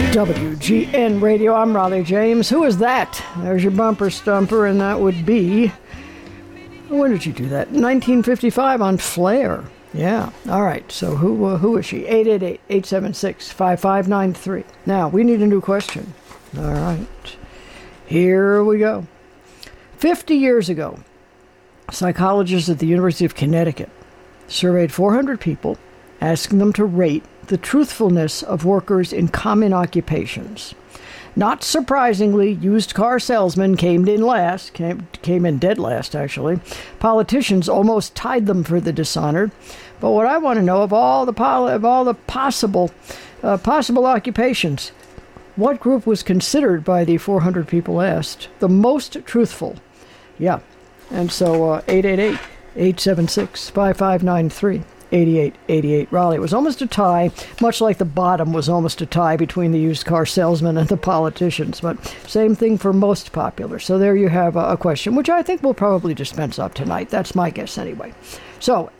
WGN Radio, I'm Raleigh James. Who is that? There's your bumper stumper, and that would be... When did you do that? 1955 on Flair. Yeah. All right. So who is she? 888-876-5593. Now, we need a new question. All right. Here we go. 50 years ago, psychologists at the University of Connecticut surveyed 400 people, asking them to rate the truthfulness of workers in common occupations. Not surprisingly, used car salesmen came in dead last, actually. Politicians almost tied them for the dishonored. But what I want to know, of all the possible occupations, what group was considered by the 400 people asked the most truthful? Yeah. And so 888-876-5593. 8888 Raleigh. It was almost a tie, much like the bottom was almost a tie between the used car salesman and the politicians, but same thing for most popular. So there you have a question, which I think we'll probably dispense of tonight. That's my guess anyway. So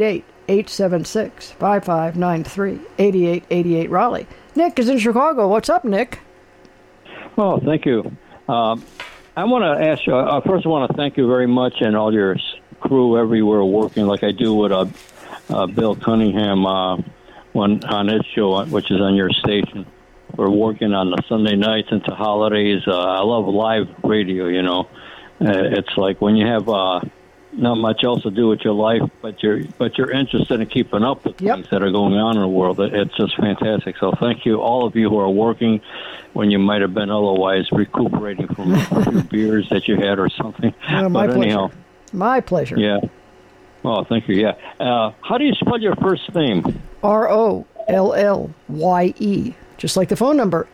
888-876-5593, 8888 Raleigh. Nick is in Chicago. What's up, Nick? Oh, thank you. I want to ask you, first I want to thank you very much and all your crew everywhere working like I do with Bill Cunningham on his show, which is on your station. We're working on the Sunday nights into holidays. I love live radio, you know. It's like when you have not much else to do with your life, but you're interested in keeping up with things that are going on in the world. It's just fantastic. So thank you, all of you who are working when you might have been otherwise recuperating from a few beers that you had or something. My pleasure. Anyhow, my pleasure. Yeah. Oh, thank you, yeah. How do you spell your first name? Rollye. Just like the phone number,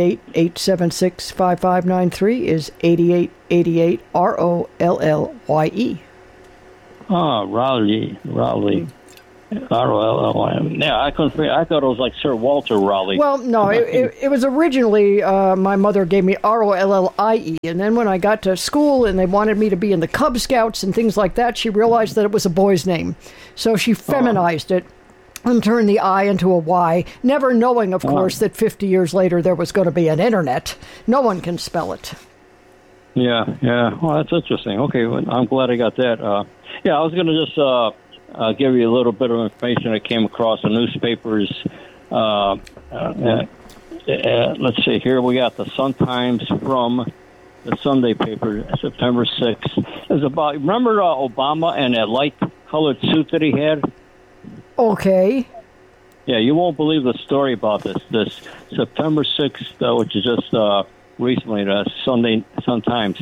888-876-5593 is 8888 Rollye. Oh, Raleigh. R-O-L-L-Y. Yeah, I couldn't figure. I thought it was like Sir Walter Raleigh. Well, no, it was originally, my mother gave me Rollie, and then when I got to school and they wanted me to be in the Cub Scouts and things like that, she realized that it was a boy's name. So she feminized it and turned the I into a Y, never knowing, of course, that 50 years later there was going to be an internet. No one can spell it. Yeah. Well, that's interesting. Okay, well, I'm glad I got that. I was going to just... give you a little bit of information I came across in newspapers. Let's see, here we got the Sun-Times from the Sunday paper, September 6th. It's about, remember Obama and that light-colored suit that he had? Okay. Yeah, you won't believe the story about this. This September 6th, which is just recently, the Sunday Sun-Times.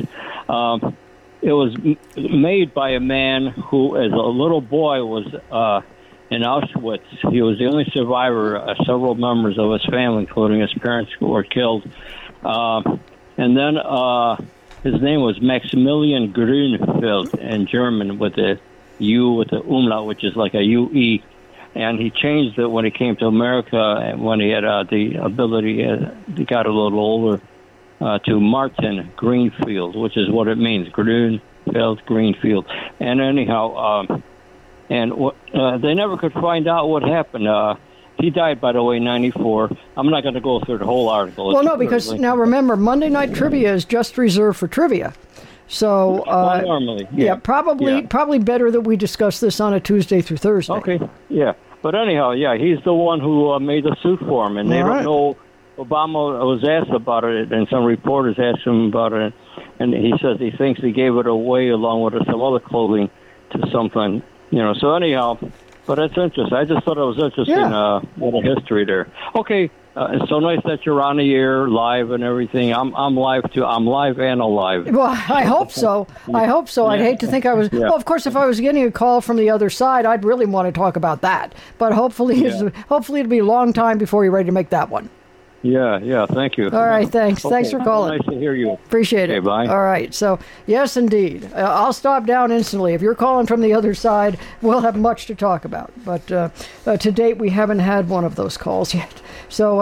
It was made by a man who, as a little boy, was in Auschwitz. He was the only survivor. Several members of his family, including his parents, who were killed. And then his name was Maximilian Grünfeld in German with a U with the umlaut, which is like a UE. And he changed it when he came to America, and when he had the ability, he got a little older, to Martin Greenfield, which is what it means, Greenfield. And anyhow, they never could find out what happened. He died, by the way, 94. I'm not going to go through the whole article. Well, no, because now remember, Monday Night Trivia is just reserved for trivia. So, normally, probably better that we discuss this on a Tuesday through Thursday. Okay, yeah. But anyhow, he's the one who made the suit for him, and they don't know. Obama was asked about it, and some reporters asked him about it, and he says he thinks he gave it away along with some other clothing to something, So anyhow, but it's interesting. I just thought it was interesting, what a history there. Okay, it's so nice that you're on the air, live and everything. I'm live too. I'm live and alive. Well, I hope so. I hope so. I'd hate to think I was. Yeah. Well, of course, if I was getting a call from the other side, I'd really want to talk about that. But hopefully it'll be a long time before you're ready to make that one. Yeah, thank you. All right, thanks. Okay. Thanks for calling. Nice to hear you. Appreciate it. Okay, bye. All right, so, yes, indeed. I'll stop down instantly. If you're calling from the other side, we'll have much to talk about. But to date, we haven't had one of those calls yet. So,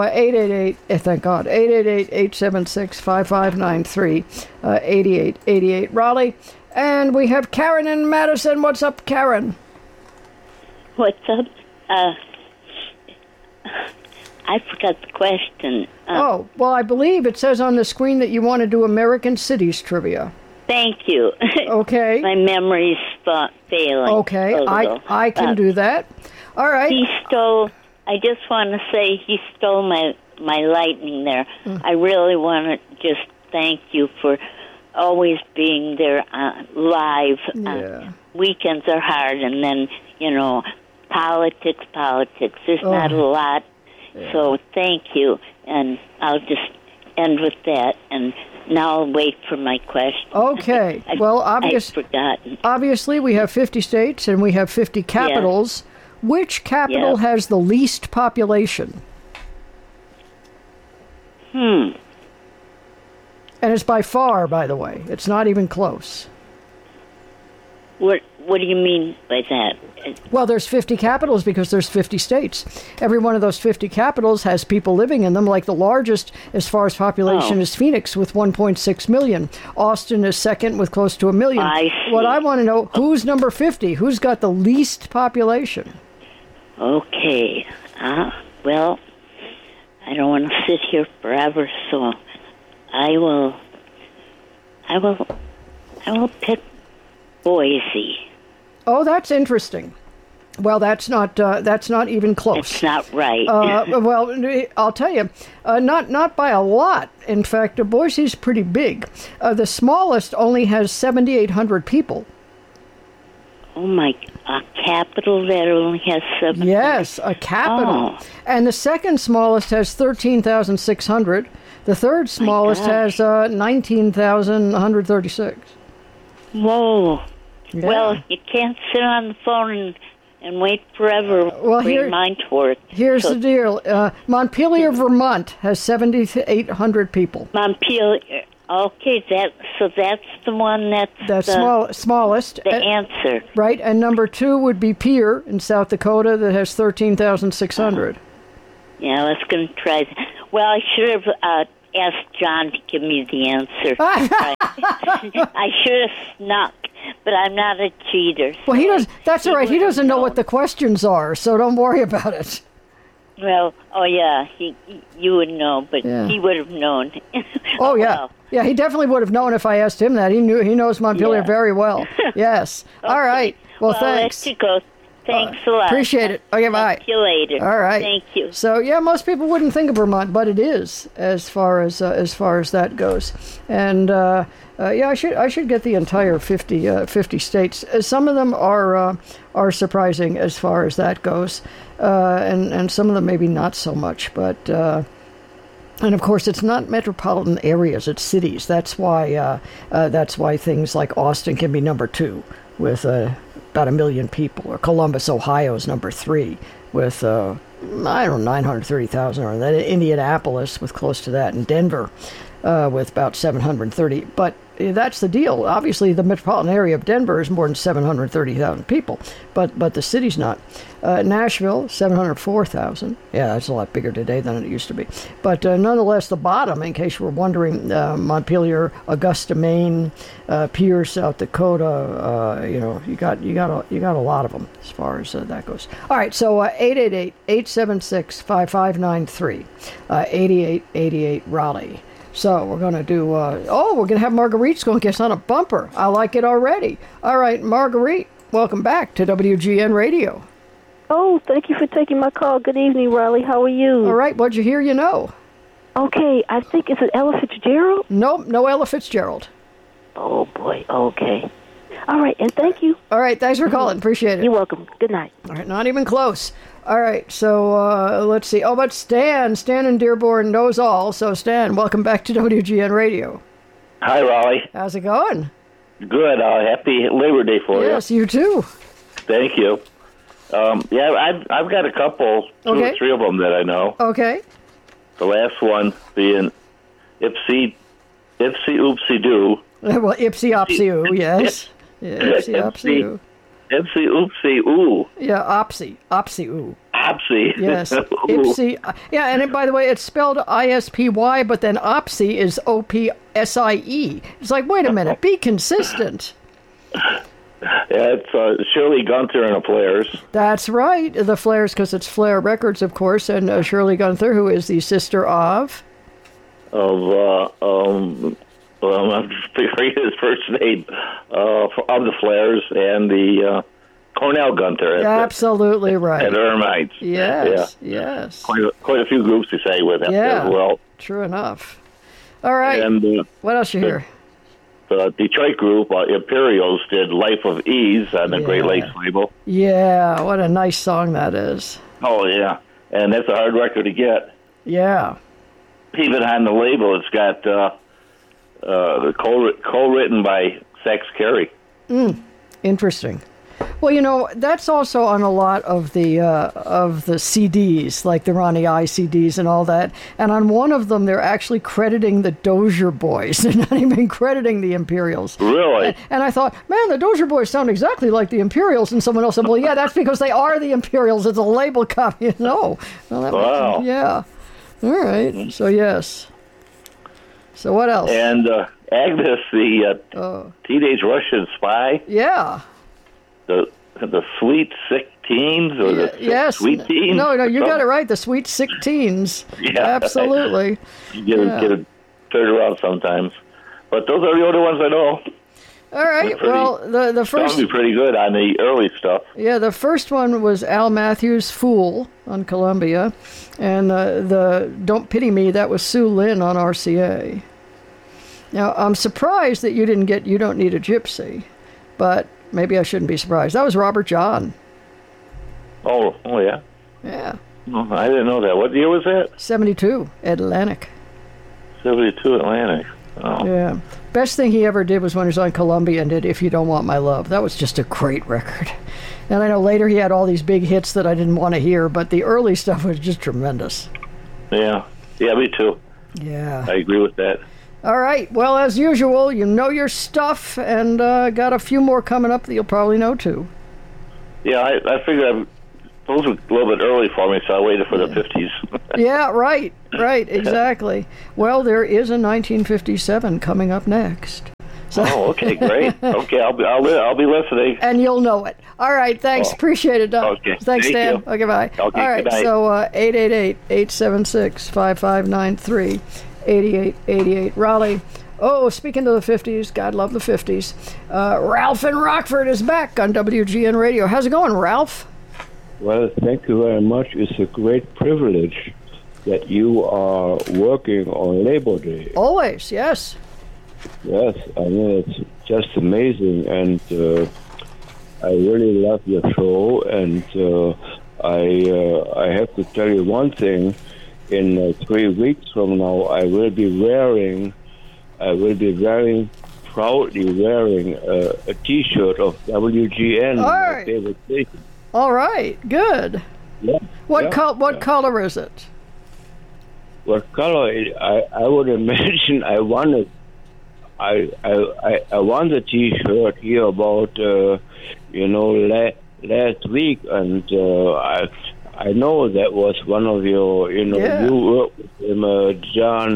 888-876-5593, 8888 Raleigh. And we have Karen in Madison. What's up, Karen? What's up? I forgot the question. Well, I believe it says on the screen that you want to do American cities trivia. Thank you. Okay. My memory's failing. Okay, I can do that. All right. He stole. I just want to say he stole my lightning there. I really want to just thank you for always being there live. Yeah. Weekends are hard, and then politics. There's not a lot. Yeah. So thank you, and I'll just end with that. And now I'll wait for my question. Okay. I've forgotten. Obviously, we have 50 states and we have 50 capitals. Yes. Which capital has the least population? And it's by far, by the way. It's not even close. What do you mean by that? Well, there's 50 capitals because there's 50 states. Every one of those 50 capitals has people living in them. Like the largest, as far as population, is Phoenix with 1.6 million. Austin is second with close to 1 million. I see. What I want to know, who's number 50? Who's got the least population? Okay. Well, I don't want to sit here forever, so I will pick Boise. Oh, that's interesting. Well, that's not even close. It's not right. Well, I'll tell you, not by a lot. In fact, Boise's pretty big. The smallest only has 7,800 people. Oh my! A capital that only has 700. Yes, a capital. Oh. And the second smallest has 13,600. The third smallest has 19,136. Whoa. Yeah. Well, you can't sit on the phone and wait forever for your mind to work. Here's the deal. Montpelier, Vermont has 7,800 people. Montpelier. Okay, that's the one that's smallest. The answer. Right, and number 2 would be Pierre in South Dakota that has 13,600. Yeah, let's going to try that. Well, I should have asked John to give me the answer. I should have snuck, but I'm not a cheater. Well, he does. That's all right. He doesn't know what the questions are, so don't worry about it. Well, you would know, but he would have known. Oh yeah, well. Yeah, he definitely would have known if I asked him that. He knows Montpelier very well. Yes. Okay. All right. Well, thanks. I'll let you go. Thanks a lot. Appreciate it. Okay, bye. See you later. All right. Thank you. So yeah, most people wouldn't think of Vermont, but it is as far as that goes. And I should get the entire 50 states. Some of them are surprising as far as that goes, and some of them maybe not so much. But and of course, it's not metropolitan areas; it's cities. That's why things like Austin can be number 2 with about 1 million people, or Columbus, Ohio is number 3 with 930,000, or that. Indianapolis with close to that, and Denver with about 730. But that's the deal. Obviously, the metropolitan area of Denver is more than 730,000 people, but the city's not. Nashville, 704,000. Yeah, that's a lot bigger today than it used to be. But nonetheless, the bottom, in case you were wondering, Montpelier, Augusta, Maine, Pierre, South Dakota. You got a lot of them as far as that goes. All right, so 888-876-5593, 8888 Raleigh. So we're going to do, we're going to have Marguerite's going to get us on a bumper. I like it already. All right, Marguerite, welcome back to WGN Radio. Oh, thank you for taking my call. Good evening, Riley. How are you? All right, what'd you hear you know? Okay, I think, is it Ella Fitzgerald? Nope, no Ella Fitzgerald. Oh, boy, okay. All right, and thank you. All right, thanks for calling. Appreciate it. You're welcome. Good night. All right, not even close. All right, so let's see. Oh, but Stan in Dearborn knows all. So, Stan, welcome back to WGN Radio. Hi, Raleigh. How's it going? Good. Happy Labor Day for you. Yes, you too. Thank you. I've got a couple, 2 or 3 of them that I know. Okay. The last one being Ipsy Oopsie Doo. Well, Ipsy Opsy Oo, yes. Yeah, Ipsy Opsy Oo. Ipsy Oopsie Oo. Yeah, Opsy Oo. Opsy. Yes. Ipsy. Yeah, and by the way, it's spelled ISPY, but then Opsy is OPSIE. It's like, wait a minute, be consistent. It's Shirley Gunther and the Flares. That's right, the Flares, because it's Flair Records, of course, and Shirley Gunther, who is the sister of I'm forgetting his first name, of the Flares and the Cornell Gunther. Absolutely right. At Ermites. Yes, yes. Quite a few groups to say with him as well. True enough. All right. And what else you hear? The Detroit group, Imperials, did Life of Ease on the Great Lakes label. Yeah, what a nice song that is. Oh, yeah. And that's a hard record to get. Yeah. Even on the label, it's got co-written by Sax Carey. Interesting. Well, that's also on a lot of the CDs, like the Ronnie I CDs and all that. And on one of them, they're actually crediting the Dozier Boys. They're not even crediting the Imperials. Really? And I thought, man, the Dozier Boys sound exactly like the Imperials. And someone else said, well, yeah, that's because they are the Imperials. It's a label copy. No. Well, wow. Yeah. All right. So, yes. So what else? And Agnes, the Teenage Russian Spy. Yeah. The Sweet Sick Teens or the Sweet Teens? No, you got it right. The Sweet Sick Teens. Yeah, absolutely. You get it turned around sometimes, but those are the only ones I know. All right. Well, the first sounded pretty good on the early stuff. Yeah, the first one was Al Matthews' "Fool" on Columbia, and the "Don't Pity Me" that was Sue Lynn on RCA. Now I'm surprised that you didn't get "You Don't Need a Gypsy," but maybe I shouldn't be surprised. That was Robert John. Oh yeah. Yeah. Oh, I didn't know that. What year was that? 72, Atlantic. 72, Atlantic. Oh. Yeah. Best thing he ever did was when he was on Columbia and did If You Don't Want My Love. That was just a great record. And I know later he had all these big hits that I didn't want to hear, but the early stuff was just tremendous. Yeah. Yeah, me too. Yeah. I agree with that. All right. Well, as usual, you know your stuff, and got a few more coming up that you'll probably know, too. Yeah, I figured those were a little bit early for me, so I waited for the 50s. Yeah, right, exactly. Well, there is a 1957 coming up next. So. Oh, okay, great. Okay, I'll be listening. And you'll know it. All right, thanks. Oh. Appreciate it, Doug. Okay. Thanks, Thank Dan. you. Okay, bye. Okay, all right, good night. so 888-876-5593, 8888 Raleigh. Oh, speaking of the 50s, God love the 50s. Ralph in Rockford is back on WGN Radio. How's it going, Ralph? Well, thank you very much. It's a great privilege that you are working on Labor Day. Always, yes. Yes, I mean, it's just amazing, and I really love your show, and I have to tell you one thing. In 3 weeks from now, I will be proudly wearing a T-shirt of WGN, my favorite station. All right, good. Yeah. What color is it? What color? I would imagine I won it. I won the T-shirt here about last week, and I know that was one of your you worked with him, John,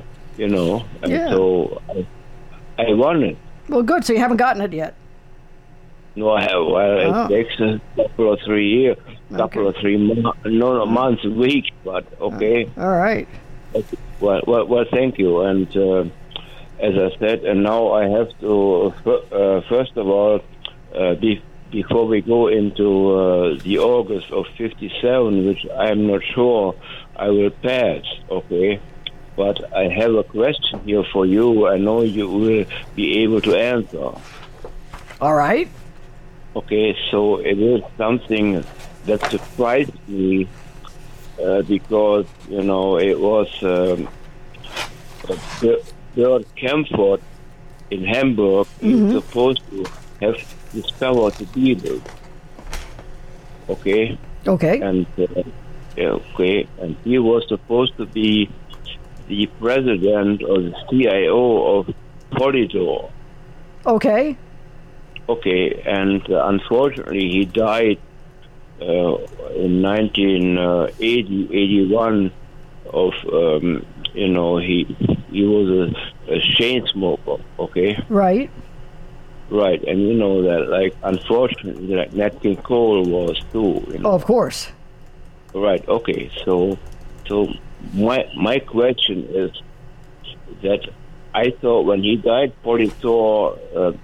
so I won it. Well, good. So you haven't gotten it yet. No, I have. Well, it takes a couple of 3 years, months, weeks, but okay. All right. Well, thank you. And as I said, and now I have to first of all, before we go into the August of '57, which I'm not sure I will pass. Okay. But I have a question here for you. I know you will be able to answer. All right. Okay, so it is something that surprised me because, it was Bert Kaempfert in Hamburg. He's supposed to have discovered the Beatles. Okay? Okay. And, and he was supposed to be the president or the CIO of Polydor. Okay. Okay, and unfortunately he died in 1981 of, he was a chain smoker, okay? Right. Right, and you know that, like, unfortunately, like Nat King Cole was too. You know? Oh, of course. Right. Okay. So my question is that I thought when he died, Polydor,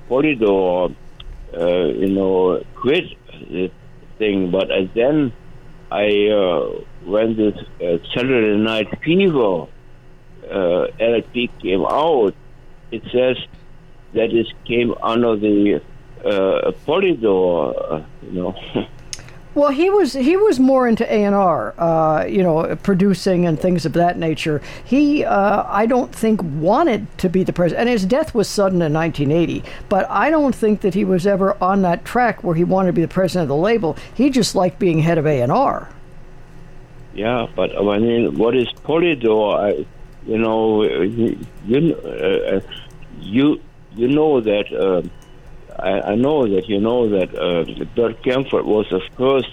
quit this thing, but then I when this Saturday Night Fever LP came out, it says that it came under the Polydor, Well, he was more into A&R, producing and things of that nature. He, I don't think, wanted to be the president. And his death was sudden in 1980. But I don't think that he was ever on that track where he wanted to be the president of the label. He just liked being head of A&R. Yeah, but I mean, what is Polydor? You know that. I know that you know that Bert Kaempfert was the first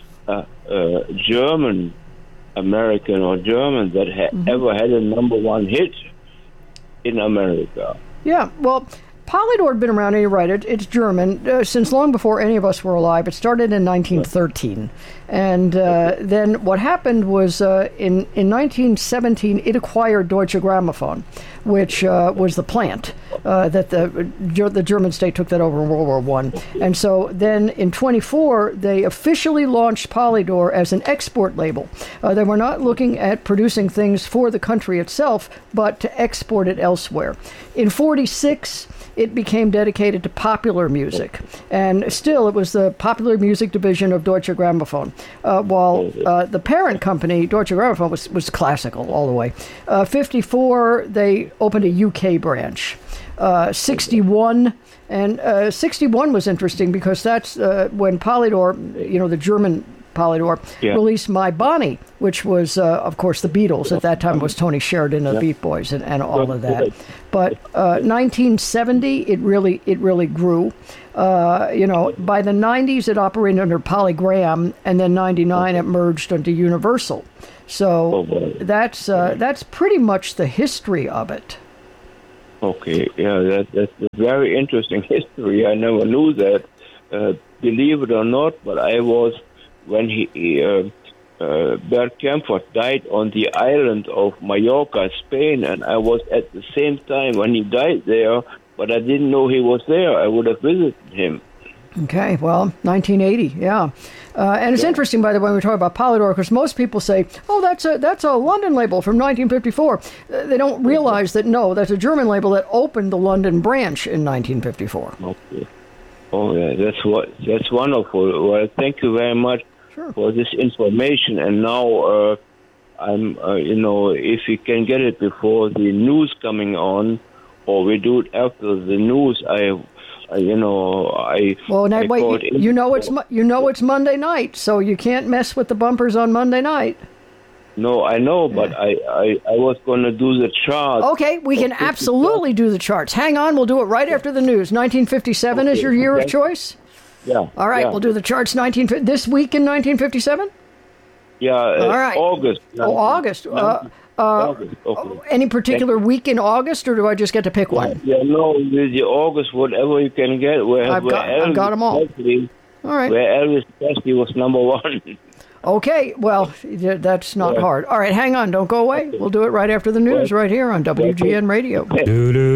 German American or German that ever had a #1 hit in America. Yeah, well, Polydor had been around, and you're right, it's German, since long before any of us were alive. It started in 1913. And then what happened was in 1917, it acquired Deutsche Grammophon, which was the plant that the German state took that over in World War I. And so then in 24, they officially launched Polydor as an export label. They were not looking at producing things for the country itself, but to export it elsewhere. In 46, it became dedicated to popular music. And still, it was the popular music division of Deutsche Grammophon, while the parent company, Deutsche Grammophon, was classical all the way. 54, they opened a UK branch. 61, and 61 was interesting because that's when Polydor, the German Polydor, released My Bonnie, which was, of course, the Beatles. At that time, was Tony Sheridan of the Beat Boys and all of that. But 1970, it really grew. By the 90s, it operated under PolyGram, and then 99, it merged into Universal. So that's pretty much the history of it. Okay, yeah, that's a very interesting history. I never knew that. Believe it or not, but I was when Bert Kaempfert died on the island of Mallorca, Spain, and I was at the same time when he died there, but I didn't know he was there. I would have visited him. Okay, well, 1980, yeah. And it's interesting, by the way, when we talk about Polydor, because most people say, oh, that's a London label from 1954. They don't realize that, no, that's a German label that opened the London branch in 1954. Okay. Oh, yeah, that's wonderful. Well, thank you very much for this information. And now I'm, if we can get it before the news coming on, or we do it after the news, it's Monday night, so you can't mess with the bumpers on Monday night. No, I know, but I was going to do the chart. Okay, we can absolutely do the charts. Hang on, we'll do it right after the news. 1957 is your year of choice? Yeah. All right, we'll do the charts this week in 1957? Yeah, all right. August. August. August. Okay. Any particular week in August, or do I just get to pick one? Yeah, no, the August, whatever you can get. I've got them all. All right. Where Elvis Presley was #1. Okay, well, that's not hard. All right, hang on, don't go away. We'll do it right after the news right here on WGN Radio.